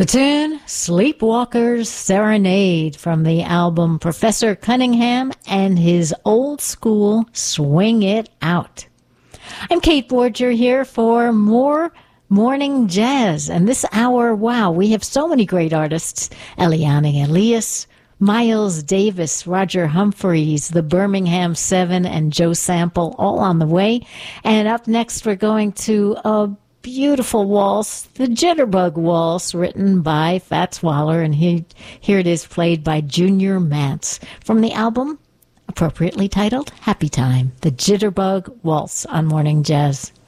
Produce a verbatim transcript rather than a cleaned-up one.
The tune, Sleepwalker's Serenade, from the album Professor Cunningham and his Old School Swing It Out. I'm Kate Borger here for more Morning Jazz. And this hour, wow, we have so many great artists. Eliana Elias, Miles Davis, Roger Humphreys, the Birmingham Seven, and Joe Sample, all on the way. And up next, we're going to a beautiful waltz, the Jitterbug Waltz, written by Fats Waller, and he, here it is played by Junior Mance from the album appropriately titled Happy Time, the Jitterbug Waltz on Morning Jazz.